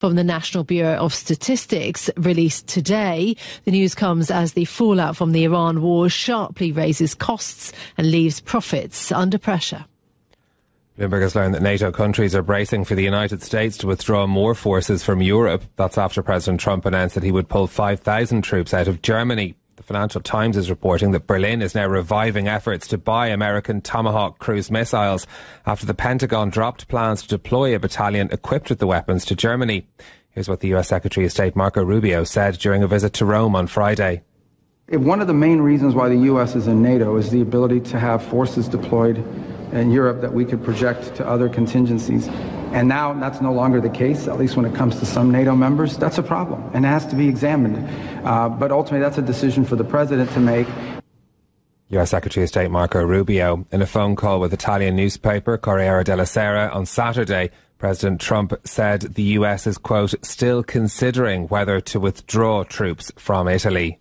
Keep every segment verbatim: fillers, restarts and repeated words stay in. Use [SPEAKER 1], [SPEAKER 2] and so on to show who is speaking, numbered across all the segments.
[SPEAKER 1] from the National Bureau of Statistics released today. The news comes as the fallout from the Iran war sharply raises costs and leaves profits under pressure.
[SPEAKER 2] Bloomberg has learned that NATO countries are bracing for the United States to withdraw more forces from Europe. That's after President Trump announced that he would pull five thousand troops out of Germany. The Financial Times is reporting that Berlin is now reviving efforts to buy American Tomahawk cruise missiles after the Pentagon dropped plans to deploy a battalion equipped with the weapons to Germany. Here's what the U S Secretary of State Marco Rubio said during a visit to Rome on Friday.
[SPEAKER 3] One of the main reasons why the U S is in NATO is the ability to have forces deployed in Europe that we could project to other contingencies. And now that's no longer the case, at least when it comes to some NATO members. That's a problem, and it has to be examined. Uh, but ultimately, that's a decision for the president to make.
[SPEAKER 2] U S Secretary of State Marco Rubio. In a phone call with Italian newspaper Corriere della Sera on Saturday, President Trump said the U S is, quote, still considering whether to withdraw troops from Italy.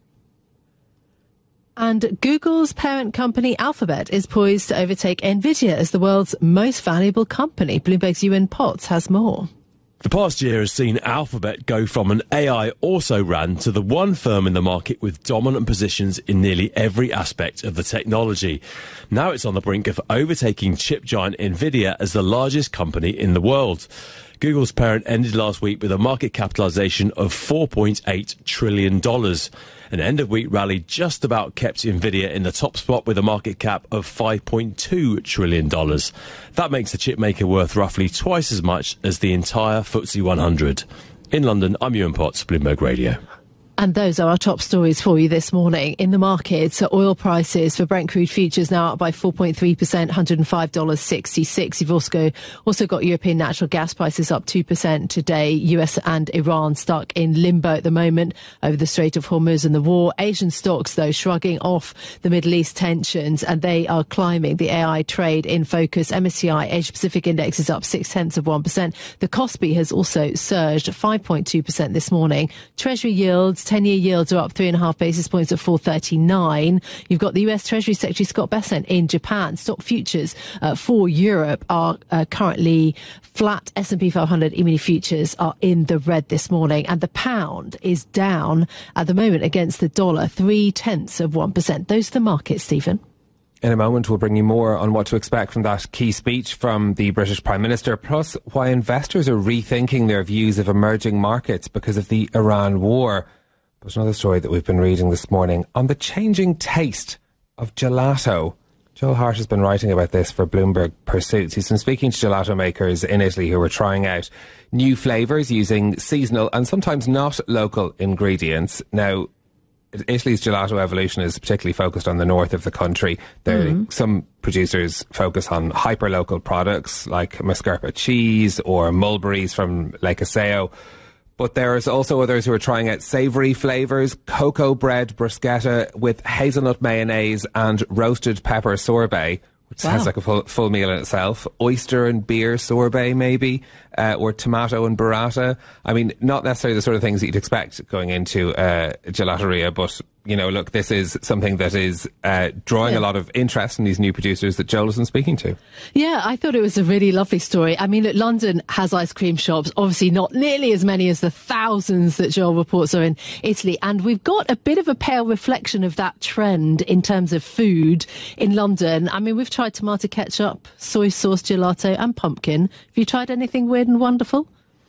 [SPEAKER 1] And Google's parent company Alphabet is poised to overtake Nvidia as the world's most valuable company. Bloomberg's Ewan Potts has more.
[SPEAKER 4] The past year has seen Alphabet go from an A I also-ran to the one firm in the market with dominant positions in nearly every aspect of the technology. Now it's on the brink of overtaking chip giant Nvidia as the largest company in the world. Google's parent ended last week with a market capitalisation of four point eight trillion dollars. An end-of-week rally just about kept Nvidia in the top spot with a market cap of five point two trillion dollars. That makes the chipmaker worth roughly twice as much as the entire F T S E one hundred. In London, I'm Ewan Potts, Bloomberg Radio.
[SPEAKER 1] And those are our top stories for you this morning. In the markets, oil prices for Brent crude futures now up by four point three percent, one hundred five dollars sixty-six. You've also, also got European natural gas prices up two percent today. U S and Iran stuck in limbo at the moment over the Strait of Hormuz and the war. Asian stocks, though, shrugging off the Middle East tensions, and they are climbing. The A I trade in focus. M S C I Asia Pacific Index is up six tenths of one percent. The Kospi has also surged five point two percent this morning. Treasury yields, ten-year yields are up three and a half basis points at four thirty-nine. You've got the U S Treasury Secretary Scott Bessent in Japan. Stock futures uh, for Europe are uh, currently flat. S and P five hundred E-mini futures are in the red this morning, and the pound is down at the moment against the dollar, three tenths of one percent. Those are the markets, Stephen.
[SPEAKER 2] In a moment, we'll bring you more on what to expect from that key speech from the British Prime Minister, plus why investors are rethinking their views of emerging markets because of the Iran war. But another story that we've been reading this morning on the changing taste of gelato. Joel Hart has been writing about this for Bloomberg Pursuits. He's been speaking to gelato makers in Italy who are trying out new flavours using seasonal and sometimes not local ingredients. Now, Italy's gelato evolution is particularly focused on the north of the country. There, mm-hmm. Some producers focus on hyper-local products like mascarpone cheese or mulberries from Lake Iseo. But there's also others who are trying out savoury flavours, cocoa bread bruschetta with hazelnut mayonnaise and roasted pepper sorbet, which wow. sounds like a full, full meal in itself. Oyster and beer sorbet, maybe, uh, or tomato and burrata. I mean, not necessarily the sort of things that you'd expect going into uh, a gelateria, but, you know, look, this is something that is uh, drawing yeah. a lot of interest in these new producers that Joel has been speaking to.
[SPEAKER 1] Yeah, I thought it was a really lovely story. I mean, look, London has ice cream shops, obviously not nearly as many as the thousands that Joel reports are in Italy. And we've got a bit of a pale reflection of that trend in terms of food in London. I mean, we've tried tomato ketchup, soy sauce gelato and pumpkin. Have you tried anything weird and wonderful?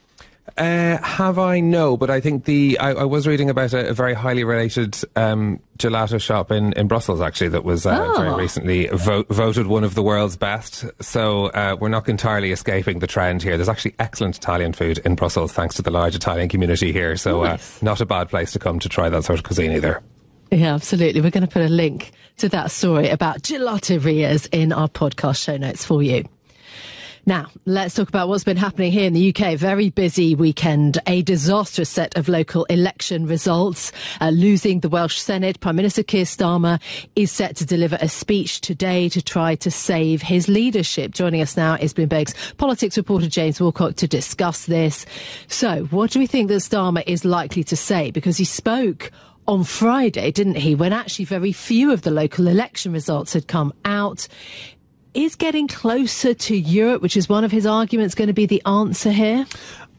[SPEAKER 2] Uh, have I? No, but I think the I, I was reading about a, a very highly related um, gelato shop in, in Brussels, actually, that was uh, oh. very recently vo- voted one of the world's best. So uh, we're not entirely escaping the trend here. There's actually excellent Italian food in Brussels, thanks to the large Italian community here. So nice. uh, not a bad place to come to try that sort of cuisine either.
[SPEAKER 1] Yeah, absolutely. We're going to put a link to that story about gelaterias in our podcast show notes for you. Now, let's talk about what's been happening here in the U K. Very busy weekend. A disastrous set of local election results. Uh, losing the Welsh Senate, Prime Minister Keir Starmer is set to deliver a speech today to try to save his leadership. Joining us now is Bloomberg's politics reporter James Wilcock to discuss this. So, what do we think that Starmer is likely to say? Because he spoke on Friday, didn't he, when actually very few of the local election results had come out. Is getting closer to Europe, which is one of his arguments, going to be the answer here?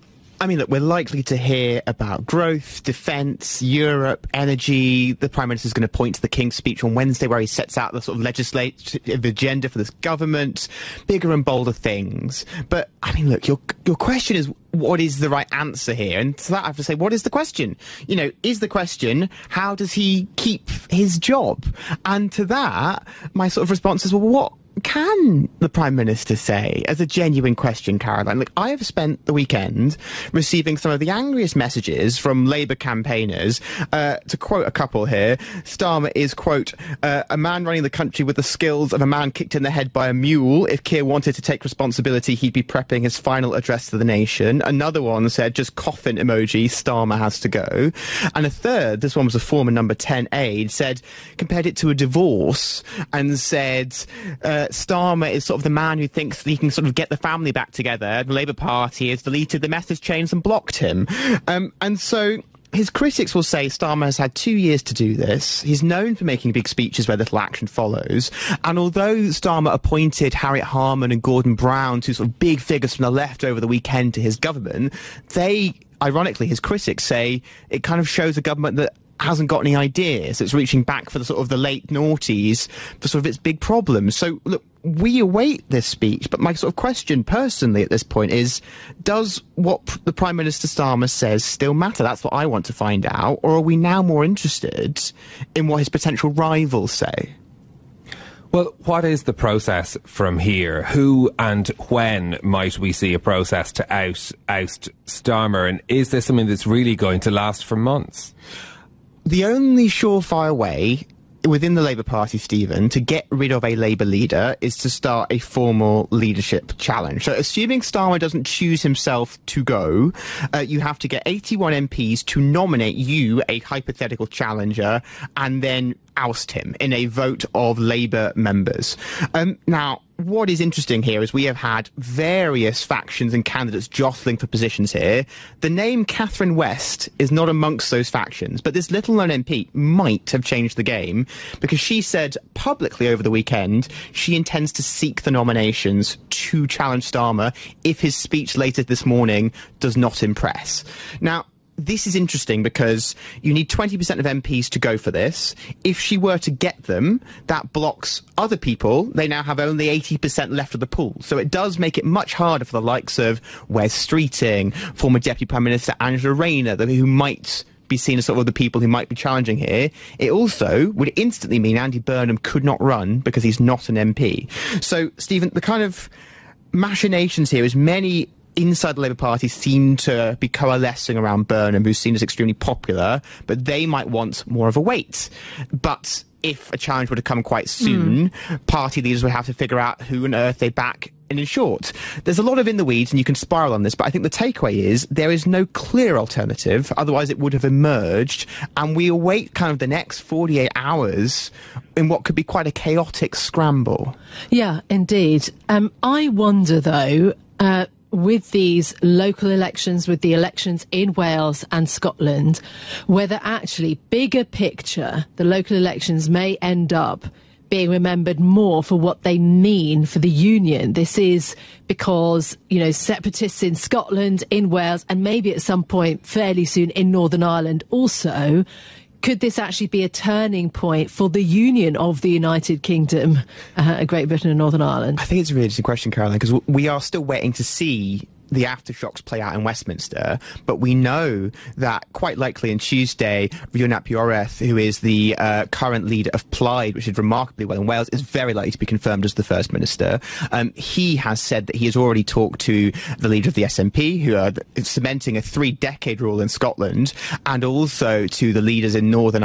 [SPEAKER 5] I mean, look, we're likely to hear about growth, defence, Europe, energy. The Prime Minister's going to point to the King's speech on Wednesday where he sets out the sort of legislative agenda for this government, bigger and bolder things. But, I mean, look, your your question is, what is the right answer here? And to that I have to say, what is the question? You know, is the question, how does he keep his job? And to that, my sort of response is, well, what can the Prime Minister say as a genuine question, Caroline? Look, I have spent the weekend receiving some of the angriest messages from Labour campaigners. Uh, to quote a couple here, Starmer is, quote, uh, a man running the country with the skills of a man kicked in the head by a mule. If Keir wanted to take responsibility, he'd be prepping his final address to the nation. Another one said, just coffin emoji, Starmer has to go. And a third, this one was a former number ten aide, said, compared it to a divorce and said, uh, Starmer is sort of the man who thinks that he can sort of get the family back together. The Labour Party has deleted the message chains and blocked him. Um, and so his critics will say Starmer has had two years to do this. He's known for making big speeches where little action follows. And although Starmer appointed Harriet Harman and Gordon Brown, two sort of big figures from the left over the weekend to his government, they, ironically, his critics say it kind of shows a government that hasn't got any ideas. It's reaching back for the sort of the late noughties for sort of its big problems. So, look, we await this speech, but my sort of question personally at this point is, does what the Prime Minister Starmer says still matter? That's what I want to find out. Or are we now more interested in what his potential rivals say?
[SPEAKER 2] Well, what is the process from here? Who and when might we see a process to out, oust Starmer? And is this something that's really going to last for months?
[SPEAKER 5] The only surefire way within the Labour Party, Stephen, to get rid of a Labour leader is to start a formal leadership challenge. So assuming Starmer doesn't choose himself to go, uh, you have to get eighty-one M Ps to nominate you, a hypothetical challenger, and then oust him in a vote of Labour members. Um, now, what is interesting here is we have had various factions and candidates jostling for positions here. The name Catherine West is not amongst those factions, but this little-known M P might have changed the game because she said publicly over the weekend she intends to seek the nominations to challenge Starmer if his speech later this morning does not impress. Now, this is interesting because you need twenty percent of M Ps to go for this. If she were to get them, that blocks other people. They now have only eighty percent left of the pool. So it does make it much harder for the likes of Wes Streeting, former Deputy Prime Minister Angela Rayner, who might be seen as sort of the people who might be challenging here. It also would instantly mean Andy Burnham could not run because he's not an M P. So, Stephen, the kind of machinations here is many inside the Labour Party seem to be coalescing around Burnham, who's seen as extremely popular, but they might want more of a weight. But if a challenge were to come quite soon, mm. party leaders would have to figure out who on earth they back. And in short, there's a lot of in the weeds and you can spiral on this, but I think the takeaway is there is no clear alternative, otherwise it would have emerged, and we await kind of the next forty-eight hours in what could be quite a chaotic scramble.
[SPEAKER 1] Yeah, indeed. Um, I wonder, though, uh, with these local elections, with the elections in Wales and Scotland, whether actually, bigger picture, the local elections may end up being remembered more for what they mean for the union. This is because, you know, separatists in Scotland, in Wales, and maybe at some point fairly soon in Northern Ireland also, could this actually be a turning point for the union of the United Kingdom, uh, Great Britain and Northern Ireland?
[SPEAKER 5] I think it's a really interesting question, Caroline, because we are still waiting to see the aftershocks play out in Westminster, but we know that quite likely on Tuesday, Rhys ap Iorwerth, who is the uh, current leader of Plaid, which did remarkably well in Wales, is very likely to be confirmed as the First Minister. Um, he has said that he has already talked to the leader of the S N P, who are cementing a three-decade rule in Scotland, and also to the leaders in Northern